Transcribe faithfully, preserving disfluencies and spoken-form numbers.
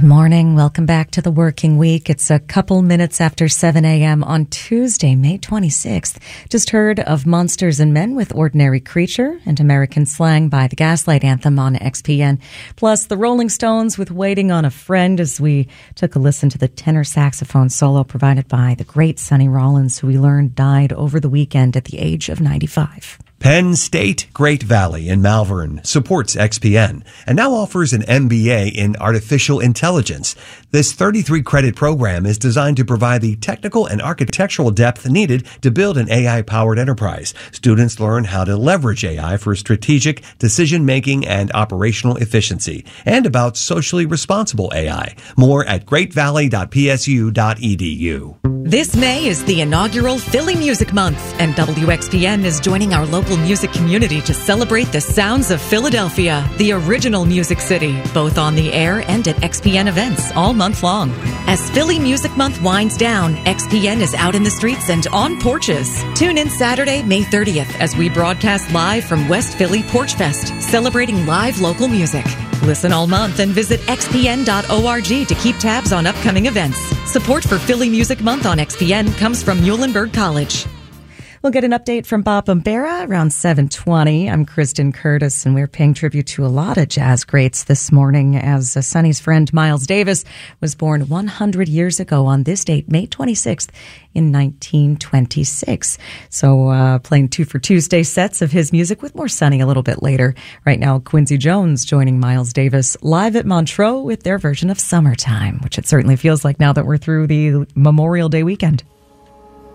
Good morning. Welcome back to the working week. It's a couple minutes after seven a.m. on Tuesday, May twenty-sixth. Just heard of Monsters and Men with Ordinary Creature and American Slang by the Gaslight Anthem on X P N. Plus the Rolling Stones with Waiting on a Friend as we took a listen to the tenor saxophone solo provided by the great Sonny Rollins, who we learned died over the weekend at the age of ninety-five. Penn State Great Valley in Malvern supports X P N and now offers an M B A in Artificial Intelligence. This thirty-three credit program is designed to provide the technical and architectural depth needed to build an A I-powered enterprise. Students learn how to leverage A I for strategic decision-making and operational efficiency, and about socially responsible A I. More at great valley dot p s u dot e d u. This May is the inaugural Philly Music Month, and W X P N is joining our local music community to celebrate the sounds of Philadelphia, the original music city, both on the air and at X P N events all month long. As Philly Music Month winds down, X P N is out in the streets and on porches. Tune in Saturday, May thirtieth, as we broadcast live from West Philly Porch Fest, celebrating live local music. Listen all month and visit x p n dot org to keep tabs on upcoming events. Support for Philly Music Month on X P N comes from Muhlenberg College. We'll get an update from Bob Umbera around seven twenty. I'm Kristen Curtis, and we're paying tribute to a lot of jazz greats this morning as uh, Sonny's friend Miles Davis was born one hundred years ago on this date, May twenty-sixth, in nineteen twenty-six. So uh, playing two for Tuesday sets of his music with more Sonny a little bit later. Right now, Quincy Jones joining Miles Davis live at Montreux with their version of Summertime, which it certainly feels like now that we're through the Memorial Day weekend.